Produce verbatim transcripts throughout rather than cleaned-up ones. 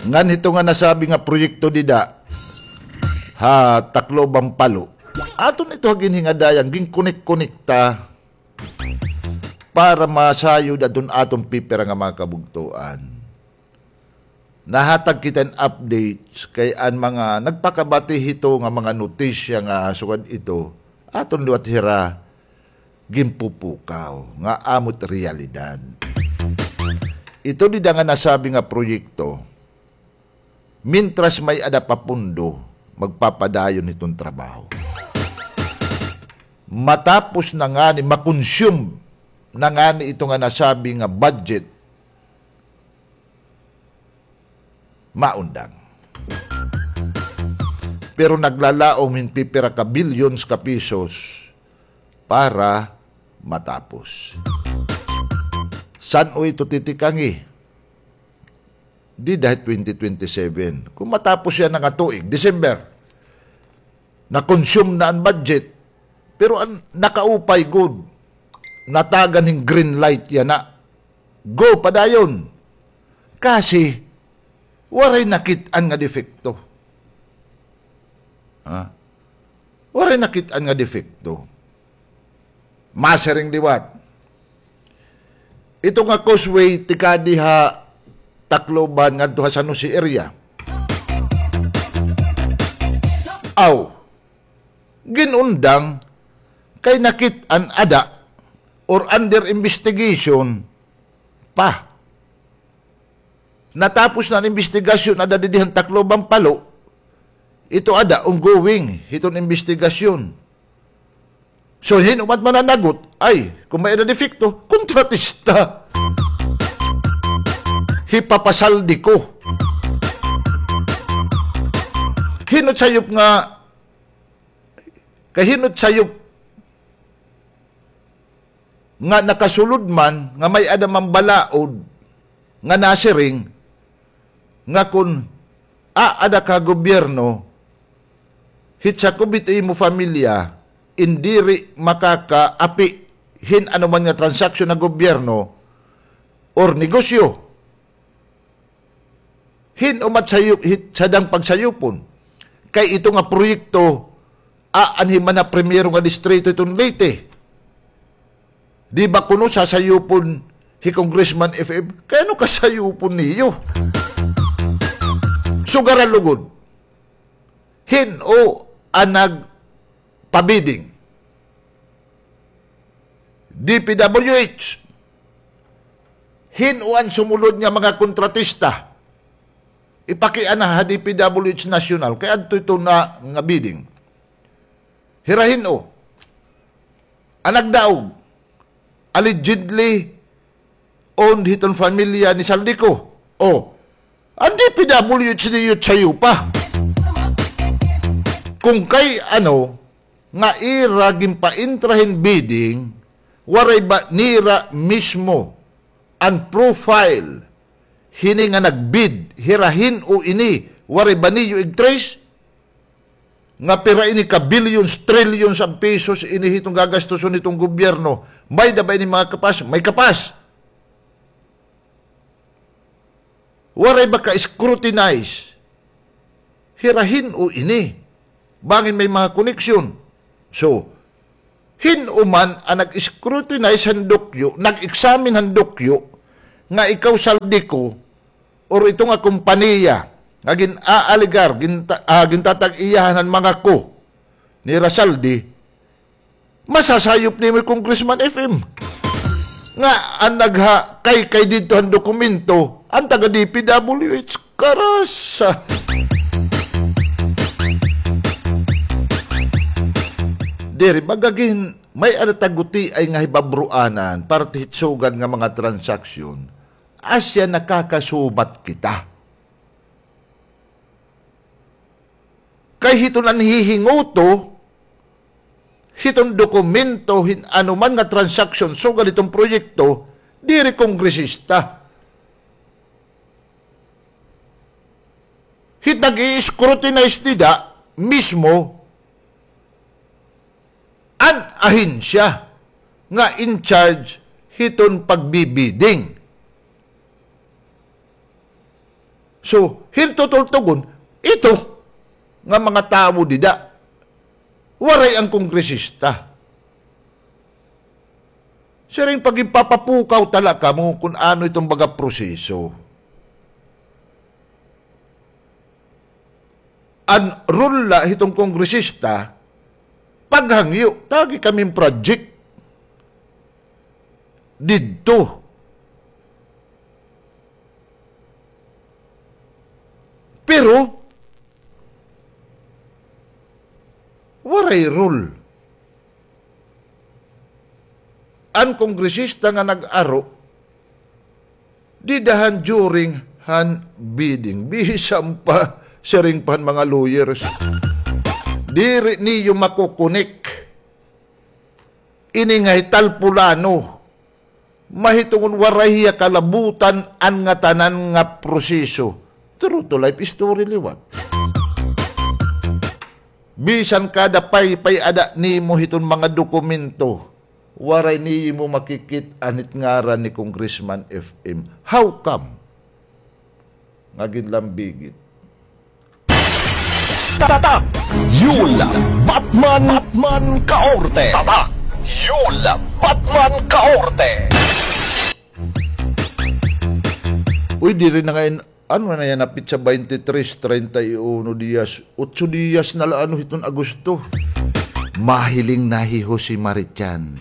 Nga nito nga nasabi nga proyekto dida, ha, Tacloban Palo. Aton ito hagin hingadayang, ging kunik-kunikta para masayo da dun atong pipera nga mga kabugtuan. Nahatag kita updates kay an mga nagpakabati hito nga mga notisya nga sugad ito aton liwat hira gimpupukaw nga amot realidad. Ito di nga nasabi nga proyekto mintras may ada papundo magpapadayon itong trabaho. Matapos na nga ni makonsume na nga ni ito nga nasabi nga budget maundang. Pero naglalaom hin pipira ka billions ka pesos para matapos. San o ito titikangi? Di dahil twenty twenty-seven. Kung matapos yan nga tuig, December, na-consume na ang budget, pero ang nakaupay good, natagan ng green light yan na, go padayon. Kasi, waray nakitaan nga defekto. Ha? Waray nakitaan nga defekto. Masering liwat. Ito nga causeway, tikadi ha, Tacloban, nga ha San Jose area. Aw, ginundang, kay nakitaan ada, or under investigation, pa. Natapos na ang investigasyon ada didihan Tacloban Palo, ito ada ongoing itong investigasyon. So hinumat mananagot ay kung may na defekto, kontratista. Hipapasaldi ko. Hinot sayop nga kahinot sayop nga nakasulod man nga may adamang balaod nga nasiring nga kun aada ka gobyerno hitsa kubit mo familia indiri makakaapi hin anuman nga transaksyon na gobyerno or negosyo hin umat sayup hit sadang pagsayupon kay ito nga proyekto aanhin man na primero nga distrito itong Leyte. Di ba kuno sasayupon hi Congressman F F? Kaya no kasayupon niyo? Sugaran lugod. Hin o anag pabiding. D P W H. Hin o an sumulod nga mga kontratista. Ipakian na ha D P W H National. Kaya adto ito na nga bidding. Hirahin o. Anag daog. Allegedly owned hiton familia ni Saldico. O, ang D P W H niyo sayo pa. Kung kay ano, nga ira gimpaintrahin bidding, waray ba nira mismo ang profile hini nga nagbid, hirahin o ini, waray ba niyo igtrace? Nga pera ini ka billions, trillions ang pesos ini hitong gagastuson nitong gobyerno. May dabay ni mga kapas? May kapas. Waray ba ka-scrutinize? Hirahin o ini. Bangin may mga koneksyon. So, hinuman ang nag-scrutinize ang dokyo, nag-examine ang dokyo, nga ikaw Saldico, or ito nga kumpaniya, nga gin-aaligar, ginta, uh, gintatag-iyahan ng mga ko, ni Rasaldi, masasayop ni mo Congressman F M. Nga, ang nagha, kay kay dito ang dokumento, ang taga-D P W H, karasa. Diri, magagin, may arataguti ay nga hibabruanan para tihitsugan nga mga transaksyon. Asya nakakasumat kita. Kay hito nan hihinguto, hitong dokumento, hin, anuman nga transaksyon, so ganitong proyekto, diri kongresista. Hit nag-i-scrutinize nida mismo an ahensya nga in charge hiton pagbibiding. So, hintutultugon, ito, nga mga tao dida, waray ang kongresista. Siya rin pag ipapapukaw talaga mo kung ano itong baga proseso. An rula itong kongresista, paghangyo, tagi kaming project dito. Pero, waray rule. Ang kongresista nga nag-aro, didahan during hand bidding. Bihisam pa, siring pan mga lawyers. Diri niyo makukunik. Iningay talpulano. Mahitungon warayya kalabutan an nga tanan nga proseso. True to life story liwat. Bisan kada pay-pay ada ni mo hiton mga dokumento, waray ni mo makikit anit ngaran ni Congressman F M. How come? Ngagin lambigit. Tata! Yula! Batman! Batman Kaorte! Tata! Yula! Batman Kaorte! Uy, di rin na ngayon, ano na yan, napit sa twenty-three, thirty-one días, eight días na laano hitong Agosto. Mahiling nahiho si Marichan.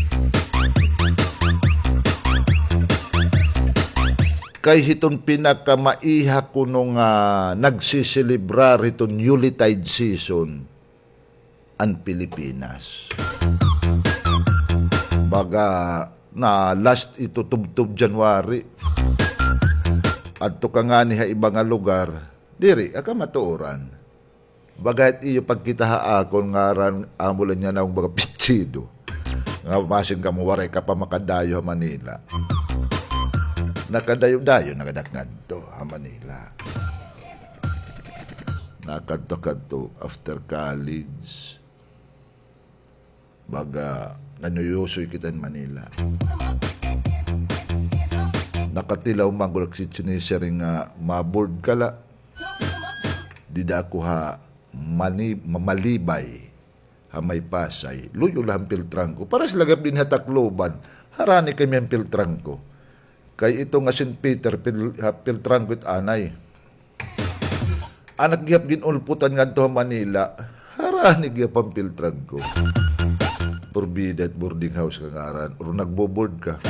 Kay hiton pinakamaiha ko nung uh, nagsiselebrar hiton Yuletide season ang Pilipinas. Baga na last ito tubtub January. At to ka nga niya ibang nga lugar, diri, aka matuoran. Bagay iyo pagkita akon nga ran amulan niya na ang mga pitsido. Nga masin ka muwaray ka pa makadayo ha Manila. Nakadayo-dayo, nakadaknad to ha Manila. Nakadto-kadto after college. Baga, nanuyusoy kita in Manila. Nakatilaw man ko nagsitsiniser nga maboard kala. Dida ako ha mani, mamalibay ha may Pasay. Luyo lang piltrang ko. Para silagap din hatakloban. Harani kami ang piltrang ko. Kay ito nga Saint Peter pil, ha, piltrang ko it anay. Anak gihap ginulputan nga to ha Manila. Harani gihap ang piltrang ko. Forbidden boarding house ka ngaran. O nagbo-board ka.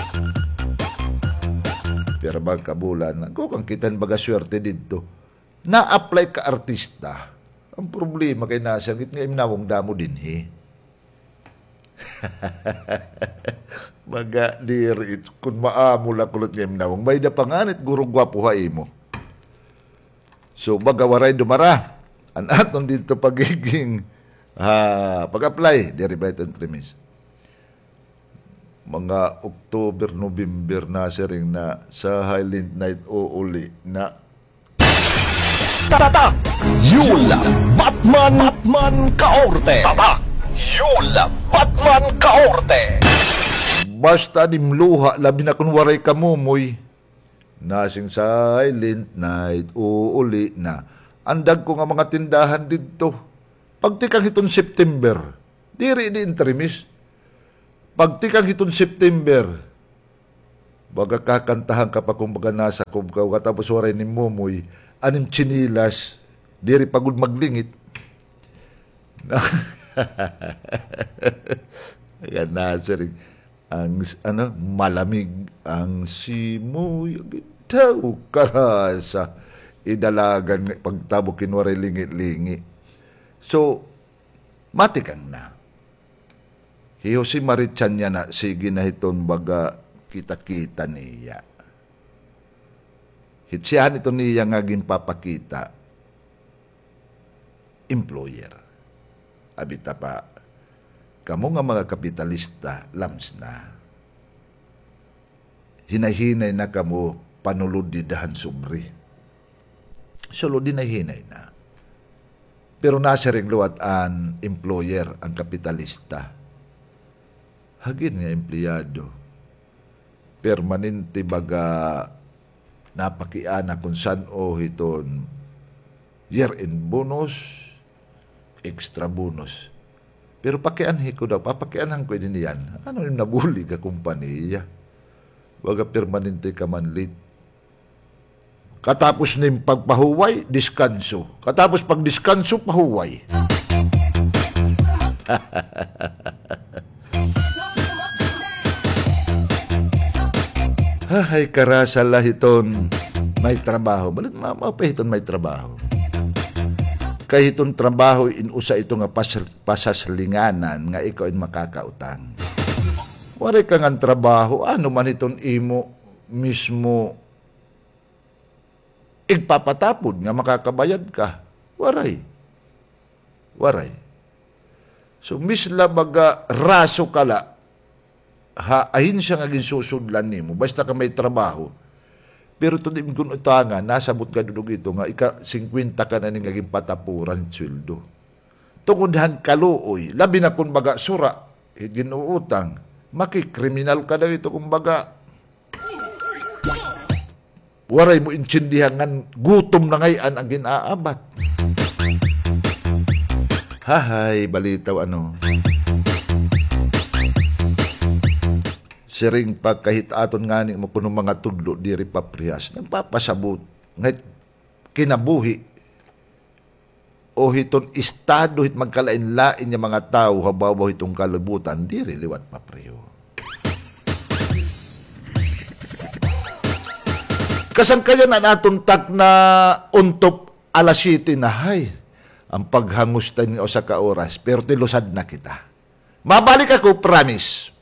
Pero magkabulan, kung kang kitan baga swerte dito, na-apply ka artista. Ang problema kay nasa, ngit nga imnawang damo din eh. Maga diri, kung maamo lang kulot nga imnawang, may da panganit, gurong gwapo ha mo. So, baga waray dumara. Ang aton dito pagiging uh, pag-apply, diri Brighton Trimis. Mga October, November na siring na sa Highland Night o uli na Tata! Yula! Batman! Batman Kaorte! Tata! Yula! Batman Kaorte! basta dimluha labi na kunwaray kamumoy nasing sa Highland Night o uli na andag ko nga mga tindahan dito pagtikang hiton September diri di interimis pagtikang hiton September, baga kakantahan ka pa kung baga nasa kumkaw, katapos waray ni Momoy, anim chinilas, diri pagod maglingit. Yan nasa rin, ang, ano, malamig ang simoy, itaw karasa, idalagan, pagtabo kinwaray lingit-lingi. So, matikang na. Hiyo si Marichan niya na, sige na hiton baga kita-kita niya. Hitsihan ito niya ngaging papakita. Employer. Abita pa, kamo nga mga kapitalista, lams na. Hinay-hinay na kamo, panulod di dahan subri. Solo dinay-hinay na. Pero nasa ring luwat ang employer, ang kapitalista. Hagin nga empleyado. Permanente baga napakiana kung saan o hiton year-end bonus, extra bonus. Pero pakianhi ko daw, papakianhan ko din yan. Ano yung nabuli ka kumpanya? Baga permanente ka man late. Katapos ning pagpahuway, diskanso. Katapos pag diskanso, pahuway. Ay, karasal lah iton may trabaho. Balit mapahiton may trabaho. Kay itong trabaho, inusa ito nga pas, pasaslinganan nga ikaw in makakautang. Waray ka nga trabaho, ano man itong imo mismo igpapatapod nga makakabayad ka. Waray. Waray. So, misla baga raso kala, ha, ahin siya nga ginsusudlan nimo, basta ka may trabaho. Pero ito din kung utangan, nasabot ka dudog ito nga, ika singkwenta ka na ning naging patapuran sweldo. Tungudhan kaluoy, labi na kung baga sura, ginuutang, makikriminal ka daw ito kung baga. Waray mo intindihan gutom na ngayon ang ginaabat. Hahay, balitaw ano. Siring pagkahit aton nga ni mo kuno mga tudlo diri paprihas nagpapasabot ngayt kinabuhi o hiton estado hit magkalain-lain nga mga tao habaw hitong kalibutan diri liwat papriyo. Kasangkayan na naton tak na untop alas siyete na hay ang paghangustan nga usa ka oras pero tilusad na kita. Mabalik ako, promise.